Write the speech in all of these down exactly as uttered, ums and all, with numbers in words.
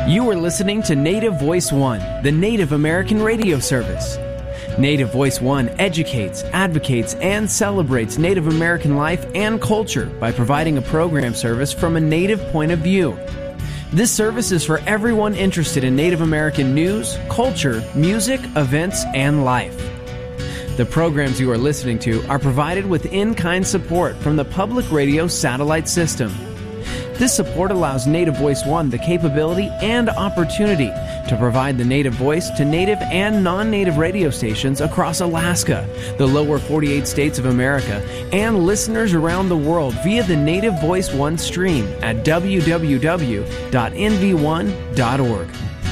You are listening to Native Voice One, the Native American radio service. Native Voice One educates, advocates, and celebrates Native American life and culture by providing a program service from a Native point of view. This service is for everyone interested in Native American news, culture, music, events, and life. The programs you are listening to are provided with in-kind support from the Public Radio Satellite System. This support allows Native Voice One the capability and opportunity to provide the Native voice to Native and non-Native radio stations across Alaska, the lower forty-eight states of America, and listeners around the world via the Native Voice One stream at w w w dot n v one dot org.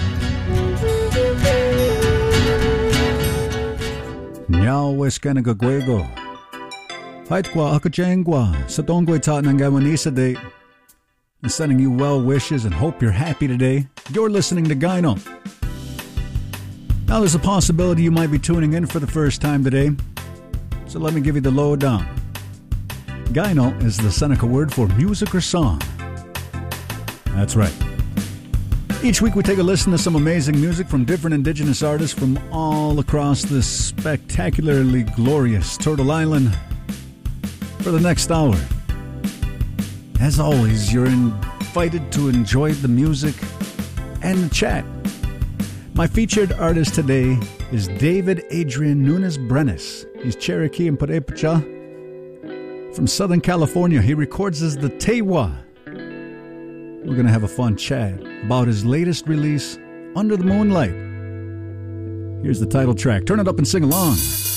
Nyawes kanagagwego. Haitkwa akachengwa sa tongwe ta nangawanisa day. And sending you well wishes and hope you're happy today. You're listening to Gyno. Now there's a possibility you might be tuning in for the first time today. So let me give you the lowdown. Gyno is the Seneca word for music or song. That's right. Each week we take a listen to some amazing music from different indigenous artists from all across this spectacularly glorious Turtle Island for the next hour. As always, you're invited to enjoy the music and the chat. My featured artist today is David Adrian Nunes Brenes. He's Cherokee and Purepecha from Southern California. He records as the Tewa. We're going to have a fun chat about his latest release, Under the Moonlight. Here's the title track. Turn it up and sing along.